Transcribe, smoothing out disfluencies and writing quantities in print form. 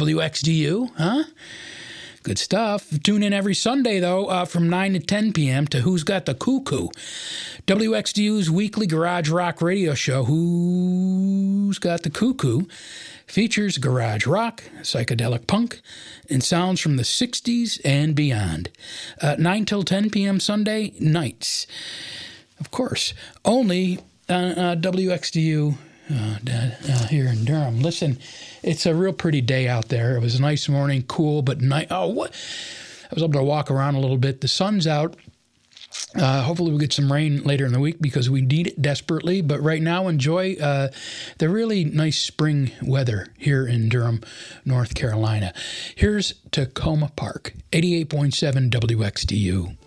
WXDU, huh? Good stuff. Tune in every Sunday, though, from 9 to 10 p.m. to Who's Got the Cuckoo? WXDU's weekly garage rock radio show, Who's Got the Cuckoo, features garage rock, psychedelic punk, and sounds from the 60s and beyond. 9 till 10 p.m. Sunday nights. Of course, only WXDU here in Durham. Listen, it's a real pretty day out there. It was a nice morning, cool, but night. I was able to walk around a little bit. The sun's out. Hopefully we'll get some rain later in the week because we need it desperately. But right now, enjoy the really nice spring weather here in Durham, North Carolina. Here's Tacoma Park, 88.7 WXDU.